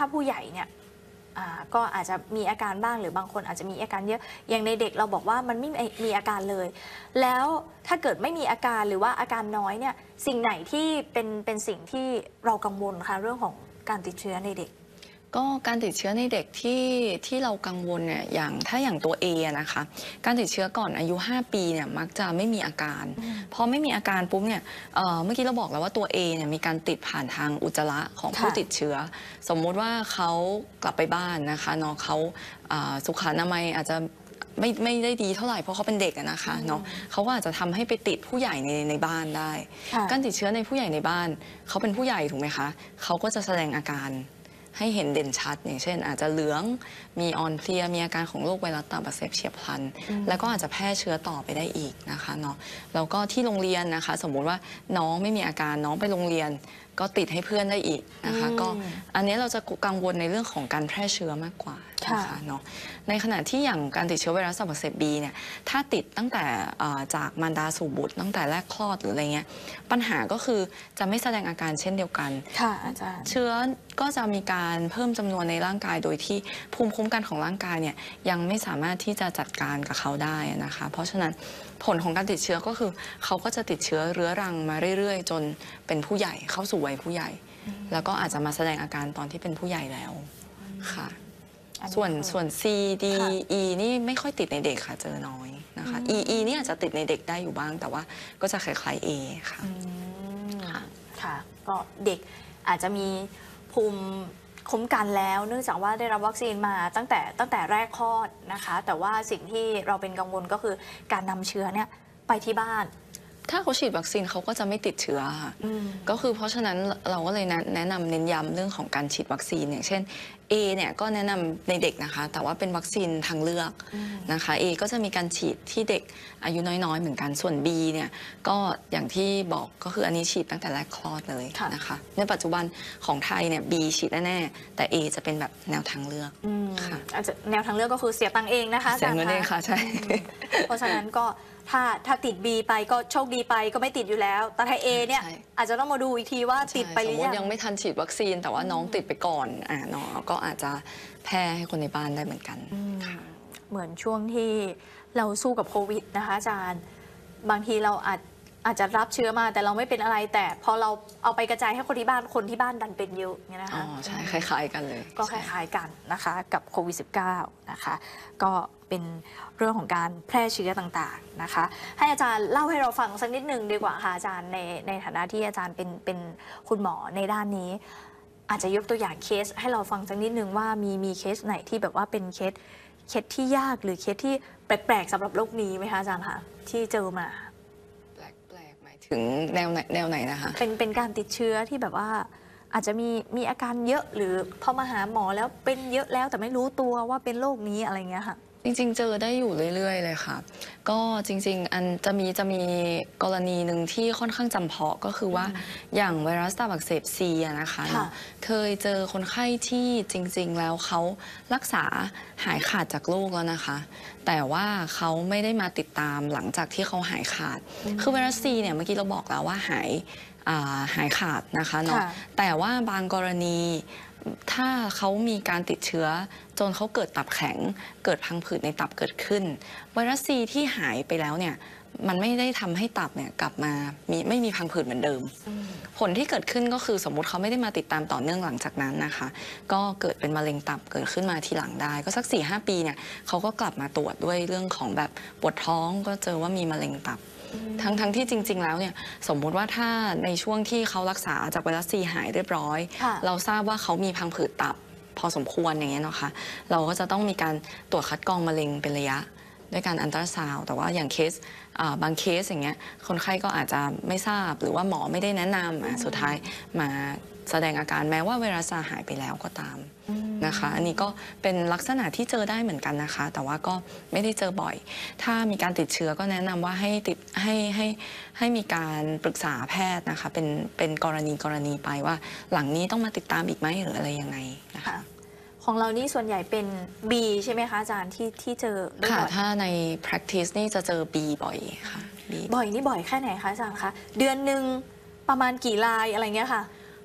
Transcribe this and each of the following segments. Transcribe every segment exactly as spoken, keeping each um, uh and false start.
ผู้ใหญ่เนี่ยก็อาจจะมีอาการบ้างหรือบางคนอาจจะมีอาการเยอะอย่างในเด็กเราบอกว่ามันไม่มีอาการเลยแล้วถ้าเกิดไม่มีอาการหรือว่าอาการน้อยเนี่ยสิ่งไหนที่เป็นเป็นสิ่งที่เรากังวลคะเรื่องของการติดเชื้อในเด็กก็การติดเชื้อในเด็กที่ที่เรากังวลเนี่ยอย่างถ้าอย่างตัว A นะคะการติดเชื้อก่อนอายุห้าปีเนี่ยมักจะไม่มีอาการพอไม่มีอาการปุ๊บเนี่ยเมื่อกี้เราบอกแล้วว่าตัว A เนี่ยมีการติดผ่านทางอุจจาระของผู้ติดเชื้อสมมุติว่าเขากลับไปบ้านนะคะเนาะเขาสุขอนามัยอาจจะไม่ไม่ได้ดีเท่าไหร่เพราะเขาเป็นเด็กนะคะเนาะเขาก็อาจจะทำให้ไปติดผู้ใหญ่ในในบ้านได้การติดเชื้อในผู้ใหญ่ในบ้านเขาเป็นผู้ใหญ่ถูกไหมคะเขาก็จะแสดงอาการให้เห็นเด่นชัดอย่างเช่นอาจจะเหลืองมีอ่อนเพลียมีอาการของโรคไวรัสตับอักเสบเฉียบพลันแล้วก็อาจจะแพร่เชื้อต่อไปได้อีกนะคะเนาะแล้วก็ที่โรงเรียนนะคะสมมุติว่าน้องไม่มีอาการน้องไปโรงเรียนก็ติดให้เพื่อนได้อีกนะคะก็อันนี้เราจะกังวลในเรื่องของการแพร่เชื้อมากกว่านะคะเนาะในขณะที่อย่างการติดเชื้อไวรัสตับอักเสบบีเนี่ยถ้าติดตั้งแต่จากมารดาสู่บุตรตั้งแต่แรกคลอดหรืออะไรเงี้ยปัญหาก็คือจะไม่แสดงอาการเช่นเดียวกันค่ะอาจารย์เชื้อก็จะมีการเพิ่มจำนวนในร่างกายโดยที่ภูมิคุ้มกันของร่างกายเนี่ยยังไม่สามารถที่จะจัดการกับเขาได้นะคะเพราะฉะนั้นผลของการติดเชื้อก็คือเขาก็จะติดเชื้อเรื้อรังมาเรื่อยๆจนเป็นผู้ใหญ่เข้าสู่วัยผู้ใหญ่แล้วก็อาจจะมาแสดงอาการตอนที่เป็นผู้ใหญ่แล้วค่ะส่วนส่วน C D E นี่ไม่ค่อยติดในเด็กค่ะเจอน้อยนะคะ E E นี่อาจจะติดในเด็กได้อยู่บ้างแต่ว่าก็จะคล้ายๆ A ค่ะค่ะก็เด็กอาจจะมีภูมิคุ้มกันแล้วเนื่องจากว่าได้รับวัคซีนมาตั้งแต่ตั้งแต่แรกคลอดนะคะแต่ว่าสิ่งที่เราเป็นกังวลก็คือการนำเชื้อเนี่ยไปที่บ้านถ้าเขาฉีดวัคซีนเขาก็จะไม่ติดเชื้อค่ะก็คือเพราะฉะนั้นเราก็เลยแนะนำเน้นย้ำเรื่องของการฉีดวัคซีนอย่างเช่น A เนี่ยก็แนะนำในเด็กนะคะแต่ว่าเป็นวัคซีนทางเลือกนะคะ A ก็จะมีการฉีดที่เด็กอายุน้อยๆเหมือนกันส่วน B เนี่ยก็อย่างที่บอกก็คืออันนี้ฉีดตั้งแต่แรกคลอดเลยนะคะในปัจจุบันของไทยเนี่ย B ฉีดแน่ๆแต่ A จะเป็นแบบแนวทางเลือกค่ะอาจจะแนวทางเลือกก็คือเสียตังค์เองนะคะเสียเงินเองค่ะใช่เพราะฉะนั้นก็ถ้าถ้าติด B ไปก็โชคดีไปก็ไม่ติดอยู่แล้วแต่ถ้า A เนี่ยอาจจะต้องมาดูอีกทีว่าติดไปหรือยังสมมติยังไม่ทันฉีดวัคซีนแต่ว่าน้องติดไปก่อนอ่าน้องก็อาจจะแพร่ให้คนในบ้านได้เหมือนกันเหมือนช่วงที่เราสู้กับโควิดนะคะอาจารย์บางทีเราอาจอาจจะรับเชื้อมาแต่เราไม่เป็นอะไรแต่พอเราเอาไปกระจายให้คนที่บ้านคนที่บ้านดันเป็นเยอะเนี่ยนะคะอ๋อใช่คล้ายๆกันเลยก็คล้ายๆกันนะคะกับโควิด สิบเก้า นะคะก็เป็นเรื่องของการแพร่เชื้อต่างๆนะคะให้อาจารย์เล่าให้เราฟังสักนิดหนึ่งดีกว่าค่ะอาจารย์ในในฐานะที่อาจารย์เป็นเป็นคุณหมอในด้านนี้อาจจะยกตัวอย่างเคสให้เราฟังสักนิดหนึ่งว่ามีมีเคสไหนที่แบบว่าเป็นเคสเคสที่ยากหรือเคสที่แปลกๆสำหรับโรคนี้ไหมคะอาจารย์คะที่เจอมาแปลกๆหมายถึงแนวไหนแนวไหนนะคะเป็นเป็นการติดเชื้อที่แบบว่าอาจจะมีมีอาการเยอะหรือพอมาหาหมอแล้วเป็นเยอะแล้วแต่ไม่รู้ตัวว่าเป็นโรคนี้อะไรเงี้ยค่ะจริงๆเจอได้อยู่เรื่อยๆเลยค่ะก็จริงๆอันจะมีจะมีกรณีหนึ่งที่ค่อนข้างจำเพาะก็คือว่าอย่างไวรัสตับอักเสบซีนะคะเคยเจอคนไข้ที่จริงๆแล้วเขารักษาหายขาดจากโรคแล้วนะคะแต่ว่าเขาไม่ได้มาติดตามหลังจากที่เขาหายขาดคือไวรัสซีเนี่ยเมื่อกี้เราบอกแล้วว่าหายหายขาดนะคะเนาะแต่ว่าบางกรณีถ้าเขามีการติดเชื้อจนเขาเกิดตับแข็งเกิดพังผืดในตับเกิดขึ้นไวรัสซีที่หายไปแล้วเนี่ยมันไม่ได้ทำให้ตับเนี่ยกลับมามีไม่มีพังผืดเหมือนเดิมผลที่เกิดขึ้นก็คือสมมุติเขาไม่ได้มาติดตามต่อเนื่องหลังจากนั้นนะคะก็เกิดเป็นมะเร็งตับเกิดขึ้นมาทีหลังได้ก็สัก สี่ห้า ปีเนี่ยเขาก็กลับมาตรวจด้วยเรื่องของแบบปวดท้องก็เจอว่ามีมะเร็งตับทั้งทั้งที่จริงๆแล้วเนี่ยสมมุติว่าถ้าในช่วงที่เขารักษาจากไวรัสซีหายเรียบร้อยเราทราบว่าเขามีพังผืดตับพอสมควรอย่างเงี้ยเนาะค่ะเราก็จะต้องมีการตรวจคัดกรองมะเร็งเป็นระยะด้วยการอัลตราซาวด์แต่ว่าอย่างเคสบางเคสอย่างเงี้ยคนไข้ก็อาจจะไม่ทราบหรือว่าหมอไม่ได้แนะนำสุดท้ายมาแสดงอาการแม้ว่าไวรัสหายไปแล้วก็ตามนะคะอันนี้ก็เป็นลักษณะที่เจอได้เหมือนกันนะคะแต่ว่าก็ไม่ได้เจอบ่อยถ้ามีการติดเชื้อก็แนะนำว่าให้ติดให้ให้ให้มีการปรึกษาแพทย์นะคะเป็นเป็นกรณีกรณีไปว่าหลังนี้ต้องมาติดตามอีกไหมหรืออะไรยังไงนะคะของเรานี่ส่วนใหญ่เป็น B ใช่ไหมคะอาจารย์ที่ที่เจอค่ะถ้าใน practice นี่จะเจอ B บ่อยค่ะบ่อยนี่บ่อยแค่ไหนคะอาจารย์คะเดือนหนึ่งประมาณกี่รายอะไรเงี้ยค่ะ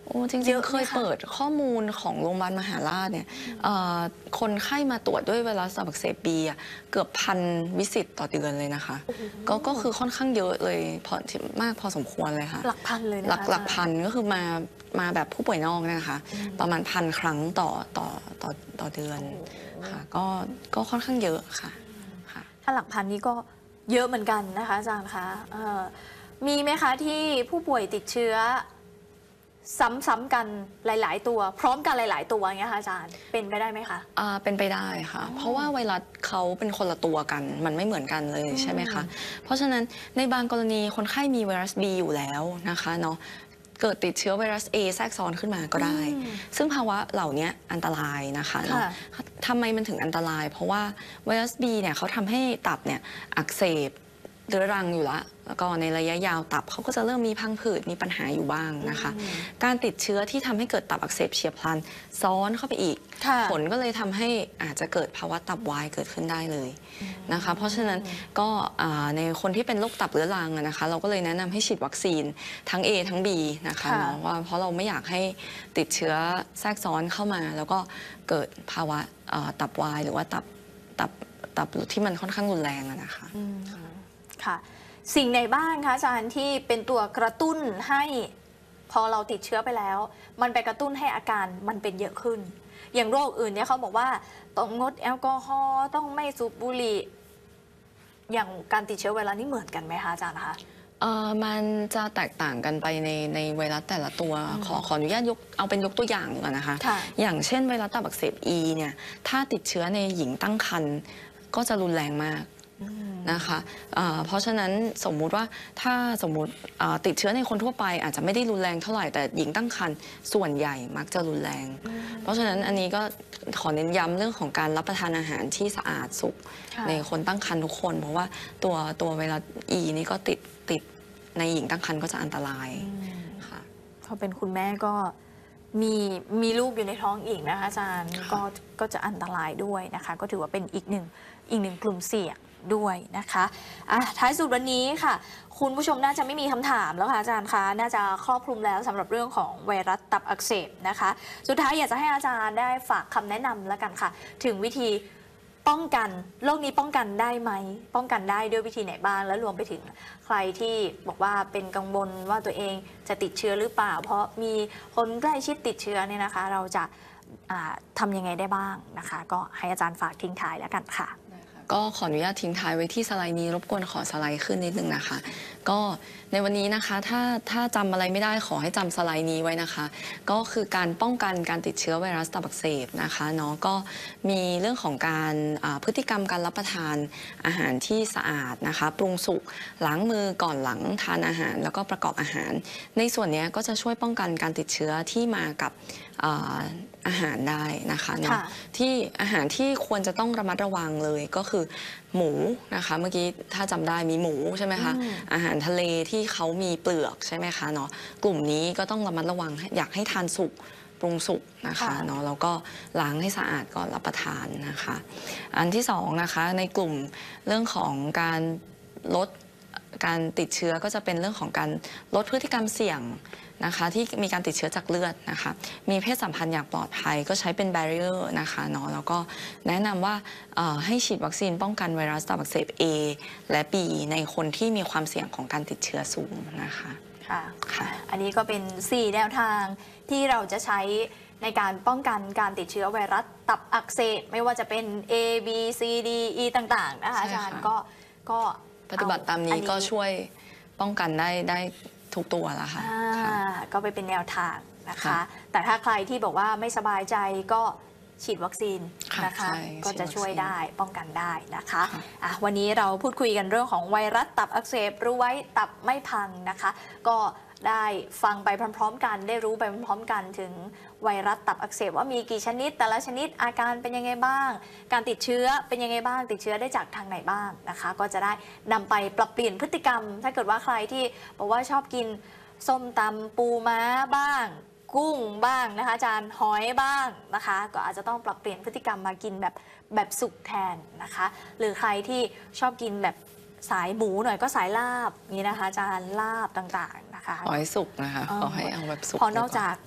โอ้จริเยงอะๆไหมเคยคะเปิดข้อมูลของโรงพยาบาลมหาราชเนี่ยเอ่อคนไข้มาตรวจด้วยไวรัสตับอักเสบบีอะเกือบพันวิสิตต่อเดือนเลยนะคะก็ก็คือค่อนข้างเยอะเลยพอมากพอสมควรเลยค่ะหลักพันเลยนะคะหลักหลักอาจารย์พันก็คือมามาแบบผู้ป่วยนอกเนี่ยนะคะประมาณพันครั้งต่อต่อต่อต่อเดือนค่ะก็ก็ค่อนข้างเยอะค่ะค่ะถ้าหลักพันนี้ก็เยอะเหมือนกันนะคะอาจารย์คะเอ่อมีไหมคะที่ผู้ป่วยติดเชื้อซ้ำๆกันหลาย ๆ ตัว พร้อมกันหลาย ๆ ตัวอย่างเงี้ยค่ะอาจารย์เป็นไปได้ไหมคะอ่าเป็นไปได้ค่ะ เพราะว่าไวรัสเขาเป็นคนละตัวกัน มันไม่เหมือนกันเลยใช่ไหมคะ เพราะฉะนั้นในบางกรณีคนไข้มีไวรัส B อยู่แล้วนะคะเนาะเกิดติดเชื้อไวรัส A แทรกซ้อนขึ้นมาก็ได้ ซึ่งภาวะเหล่านี้อันตรายนะคะเนาะค่ะทำไมมันถึงอันตราย เพราะว่าไวรัส B เนี่ยเขาทำให้ตับเนี่ยอักเสบเรื้อรังอยู่ละแล้วก็ในระยะยาวตับเขาก็จะเริ่มมีพังผืดมีปัญหาอยู่บ้างนะคะ การติดเชื้อที่ทำให้เกิดตับอักเสบเฉียบพลันซ้อนเข้าไปอีกค่ะผลก็เลยทำให้อาจจะเกิดภาวะตับวายเกิดขึ้นได้เลยนะคะ เพราะฉะนั้นก็อ่าในคนที่เป็นโรคตับเรื้อรังอะนะคะ เราก็เลยแนะนำให้ฉีดวัคซีนทั้ง A ทั้ง B นะคะค่ะเนาะว่าเพราะเราไม่อยากให้ติดเชื้อแทรกซ้อนเข้ามา แล้วก็เกิดภาวะอ่าตับวายหรือว่าตับตับตับที่มันค่อนข้างรุนแรงอะนะคะอืมค่ะ สิ่งไหนบ้างคะอาจารย์ที่เป็นตัวกระตุ้นให้พอเราติดเชื้อไปแล้ว มันไปกระตุ้นให้อาการมันเป็นเยอะขึ้น อย่างโรคอื่นเนี่ยเขาบอกว่าต้องงดแอลกอฮอล์ต้องไม่สูบบุหรี่อย่างการติดเชื้อไวรัสนี่เหมือนกันไหมคะอาจารย์คะเอ่อมันจะแตกต่างกันไปในในไวรัสแต่ละตัว ขอขออนุญาตยกเอาเป็นยกตัวอย่างดีกว่านะคะค่ะอย่างเช่นไวรัสตับอักเสบ E เนี่ยถ้าติดเชื้อในหญิงตั้งครรภ์ก็จะรุนแรงมากนะคะเอ่อเพราะฉะนั้นสมมุติว่าถ้าสมมุติเอ่อติดเชื้อในคนทั่วไปอาจจะไม่ได้รุนแรงเท่าไหร่แต่หญิงตั้งครรภ์ส่วนใหญ่มักจะรุนแรง เพราะฉะนั้นอันนี้ก็ขอเน้นย้ำเรื่องของการรับประทานอาหารที่สะอาดสุขค่ะในคนตั้งครรภ์ทุกคน เพราะว่าตัวตัวไวรัส E นี่ก็ติดติดในหญิงตั้งครรภ์ก็จะอันตรายค่ะพอเป็นคุณแม่ก็มีมีลูกอยู่ในท้องอีกนะคะอาจารย์ค่ะก็ก็จะอันตรายด้วยนะคะ ก็ถือว่าเป็นอีกหนึ่งอีกหนึ่งกลุ่มเสี่ยงด้วยนะคะอ่ะท้ายสุดวันนี้ค่ะ คุณผู้ชมน่าจะไม่มีคำถามแล้วค่ะอาจารย์คะน่าจะครอบคลุมแล้วสำหรับเรื่องของไวรัสตับอักเสบนะคะ สุดท้ายอยากจะให้อาจารย์ได้ฝากคำแนะนำแล้วกันค่ะ ถึงวิธีป้องกันโรคนี้ป้องกันได้ไหมป้องกันได้ด้วยวิธีไหนบ้างแล้วรวมไปถึงใครที่บอกว่าเป็นกังวลว่าตัวเองจะติดเชื้อหรือเปล่า เพราะมีคนใกล้ชิดติดเชื้อเนี่ยนะคะ เราจะอ่าทำยังไงได้บ้างนะคะ ก็ให้อาจารย์ฝากทิ้งท้ายแล้วกันค่ะก็ขออนุญาตทิ้งท้ายไว้ที่สไลด์นี้รบกวนขอสไลด์ขึ้นนิดนึงนะคะ ก็ในวันนี้นะคะถ้าถ้าจำอะไรไม่ได้ขอให้จำสไลด์นี้ไว้นะคะ ก็คือการป้องกันการติดเชื้อไวรัสตับอักเสบนะคะเนาะก็มีเรื่องของการอ่าพฤติกรรมการรับประทานอาหารที่สะอาดนะคะปรุงสุกล้างมือก่อนหลังทานอาหารแล้วก็ประกอบอาหาร ในส่วนนี้ก็จะช่วยป้องกันการติดเชื้อที่มากับอ่าอาหารได้นะคะเนาะค่ะที่อาหารที่ควรจะต้องระมัดระวังเลยก็คือหมูนะคะเมื่อกี้ถ้าจำได้มีหมูใช่ไหมคะอืมอาหารทะเลที่เขามีเปลือกใช่ไหมคะเนาะกลุ่มนี้ก็ต้องระมัดระวังอยากให้ทานสุกปรุงสุกนะคะเนาะแล้วก็ล้างให้สะอาดก่อนรับประทานนะคะ อันที่สองนะคะในกลุ่มเรื่องของการลดการติดเชื้อก็จะเป็นเรื่องของการลดพฤติกรรมเสี่ยงนะคะที่มีการติดเชื้อจากเลือดนะคะมีเพศสัมพันธ์อย่างปลอดภัยก็ใช้เป็น barrier นะคะเนาะแล้วก็แนะนำว่าเอ่อให้ฉีดวัคซีนป้องกันไวรัสตับอักเสบ A และ B ในคนที่มีความเสี่ยงของการติดเชื้อสูงนะคะค่ะค่ะอันนี้ก็เป็น สี่ แนวทางที่เราจะใช้ในการป้องกันการติดเชื้อไวรัสตับอักเสบไม่ว่าจะเป็น A B C D E ต่างๆนะคะใช่อาจารย์ค่ะก็ก็ปฏิบัติตามนี้ก็ช่วยป้องกันได้ได้ทุกตัวแล้วค่ะอ่าค่ะก็ไปเป็นแนวทางนะคะค่ะแต่ถ้าใครที่บอกว่าไม่สบายใจก็ฉีดวัคซีนค่ะนะคะใช่ก็จะช่วยฉีดวัคซีนได้ป้องกันได้นะคะค่ะอ่ะวันนี้เราพูดคุยกันเรื่องของไวรัสตับอักเสบรู้ไว้ตับไม่พังนะคะ ก็ได้ฟังไปพร้อมๆกัน ได้รู้ไปพร้อมๆกันถึงไวรัสตับอักเสบว่ามีกี่ชนิด แต่ละชนิดอาการเป็นยังไงบ้าง การติดเชื้อเป็นยังไงบ้าง ติดเชื้อได้จากทางไหนบ้างนะคะ ก็จะได้นำไปปรับเปลี่ยนพฤติกรรม ถ้าเกิดว่าใครที่บอกว่าชอบกินส้มตำปูม้าบ้าง กุ้งบ้างนะคะอาจารย์หอยบ้างนะคะ ก็อาจจะต้องปรับเปลี่ยนพฤติกรรมมากินแบบแบบสุกแทนนะคะ หรือใครที่ชอบกินแบบสายหมูหน่อยก็สายลาบนี่นะคะอาจารย์ลาบต่างๆนะคะขอให้สุกนะคะเออขอให้เอาแบบสุกพอนอกดีว่จาก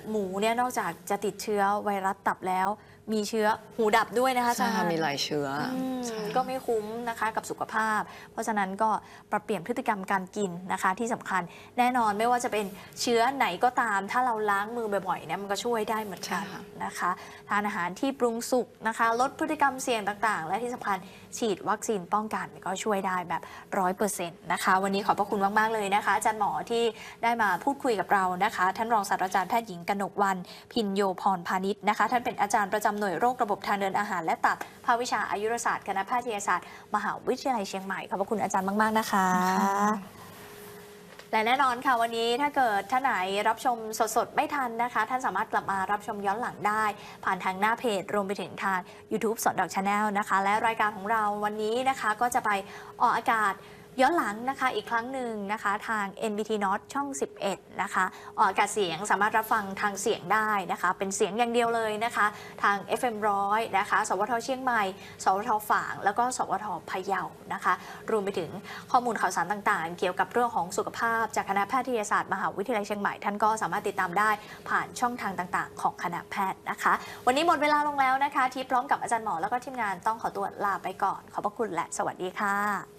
หมูเนี่ยนอกจากจะติดเชื้อไวรัสตับแล้วมีเชื้อหูดับด้วยนะคะอาใช่จารค่ะย์มีหลายเชื้ออมใช่ก็ไม่คุ้มนะคะกับสุขภาพ เพราะฉะนั้นก็ปรับเปลี่ยนพฤติกรรมการกินนะคะที่สำคัญแน่นอนไม่ว่าจะเป็นเชื้อไหนก็ตาม ถ้าเราล้างมือบ่อยๆเนี่ยมันก็ช่วยได้เหมือนกันใช่ค่ะนะคะทานอาหารที่ปรุงสุกนะคะลดพฤติกรรมเสี่ยงต่างๆ และที่สำคัญฉีดวัคซีนป้องกันก็ช่วยได้แบบร้อยเปอร์เซ็นต์นะคะวันนี้ขอบพระคุณมากๆเลยนะคะอาจารย์หมอที่ได้มาพูดคุยกับเรานะคะท่านรองศาสตราจารย์แพทย์หญิงกนกวรรณพินโยพรพาณิชย์นะคะท่านเป็นอาจารย์ประจำหน่วยโรคระบบทางเดินอาหารและตับภาควิชาอายุรศาสตร์คณะแพทยศาสตร์มหาวิทยาลัยเชียงใหม่ขอบพระคุณอาจารย์มากๆนะคะ และแน่นอนค่ะวันนี้ถ้าเกิดท่านไหนรับชมสดๆ ไม่ทันนะคะ ท่านสามารถกลับมารับชมย้อนหลังได้ ผ่านทางหน้าเพจรวมไปถึงทาง YouTube สดดอกชาแนลนะคะ และรายการของเราวันนี้นะคะก็จะไปออกอากาศย้อนหลังนะคะอีกครั้งหนึ่งนะคะทาง เอ็น บี ที North ช่อง สิบเอ็ด นะคะออกอากาศเสียงสามารถรับฟังทางเสียงได้นะคะเป็นเสียงอย่างเดียวเลยนะคะทาง เอฟ เอ็ม หนึ่งร้อยนะคะสวทเชียงใหม่สวทฝางแล้วก็สวทพะเยานะคะรวมไปถึงข้อมูลข่าวสารต่างๆ เกี่ยวกับเรื่องของสุขภาพจากคณะแพทยศาสตร์มหาวิทยาลัยเชียงใหม่ท่านก็สามารถติดตามได้ผ่านช่องทางต่างๆ ของคณะแพทย์นะคะวันนี้หมดเวลาลงแล้วนะคะที่พร้อมกับอาจารย์หมอแล้วก็ทีมงานต้องขอตัวลาไปก่อนขอบพระคุณและสวัสดีค่ะ